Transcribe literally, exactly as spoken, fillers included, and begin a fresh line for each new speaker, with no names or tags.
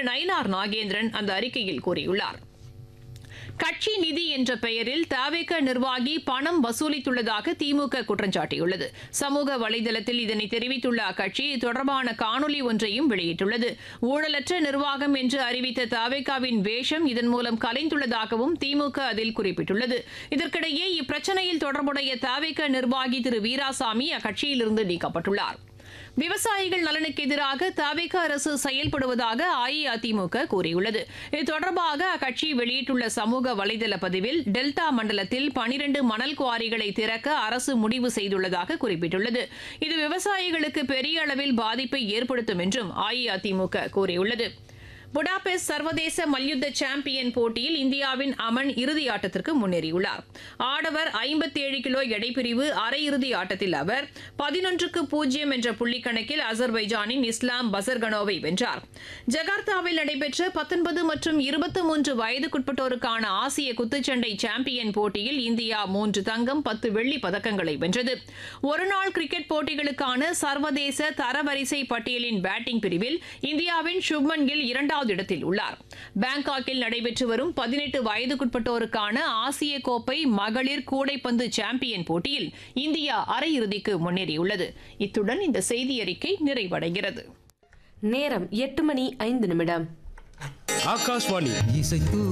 திரு நயினார் நாகேந்திரன் அந்த அறிக்கையில் கூறியுள்ளார். கட்சி நிதி என்ற பெயரில் தவேக நிர்வாகி பணம் வசூலித்துள்ளதாக திமுக குற்றம் சாட்டியுள்ளது. சமூக வலைதளத்தில் இதனை தெரிவித்துள்ள அக்கட்சி தொடர்பான காணொலி ஒன்றையும் வெளியிட்டுள்ளது. ஊழலற்ற நிர்வாகம் என்று அறிவித்த தவேகாவின் வேஷம் இதன் மூலம் கலைந்துள்ளதாகவும் திமுக அதில் குறிப்பிட்டுள்ளது. இதற்கிடையே இப்பிரச்சனையில் தொடர்புடைய தவேக நிர்வாகி திரு வீராசாமி அக்கட்சியிலிருந்து நீக்கப்பட்டுள்ளார். விவசாயிகள் நலனுக்கு எதிராக தவேக அரசு செயல்படுவதாக அஇஅதிமுக கூறியுள்ளது. இது தொடர்பாக அக்கட்சி வெளியிட்டுள்ள சமூக வலைதள பதிவில் டெல்டா மண்டலத்தில் பனிரண்டு மணல் குவாரிகளை திறக்க அரசு முடிவு செய்துள்ளதாக குறிப்பிட்டுள்ளது. இது விவசாயிகளுக்கு பெரிய அளவில் பாதிப்பை ஏற்படுத்தும் என்றும் அஇஅதிமுக கூறியுள்ளது. புடாபெஸ்ட் சர்வதேச மல்யுத்த சாம்பியன் போட்டியில் இந்தியாவின் அமன் இறுதி ஆட்டத்திற்கு முன்னேறியுள்ளார். ஆடவர் ஐம்பத்தி ஏழு கிலோ எடைப்பிரிவு அரையிறுதி ஆட்டத்தில் அவர் பதினொன்றுக்கு பூஜ்ஜியம் என்ற புள்ளிக்கணக்கில் அசர்பைஜானின் இஸ்லாம் பசர்கனோவை வென்றார். ஜகார்த்தாவில் நடைபெற்ற பத்தொன்பது மற்றும் இருபத்தி மூன்று வயதுக்குட்பட்டோருக்கான ஆசிய குத்துச்சண்டை சாம்பியன் போட்டியில் இந்தியா மூன்று தங்கம் பத்து வெள்ளி பதக்கங்களை வென்றது. ஒருநாள் கிரிக்கெட் போட்டிகளுக்கான சர்வதேச தரவரிசை பட்டியலின் பேட்டிங் பிரிவில் இந்தியாவின் சுப்மன் கில் இரண்டாவது இடத்தில் உள்ளார். பாங்காக்கில் நடைபெற்று வரும் பதினெட்டு வயதுக்குட்பட்டோருக்கான ஆசிய கோப்பை மகளிர் கூடைப்பந்து சாம்பியன் போட்டியில் இந்தியா அரையிறுதிக்கு முன்னேறியுள்ளது. இத்துடன் இந்த செய்தி அறிக்கை நிறைவடைகிறது.
நேரம் எட்டு மணி ஐந்து நிமிடம்.
ஆகாஷ்வாணி இசைத்து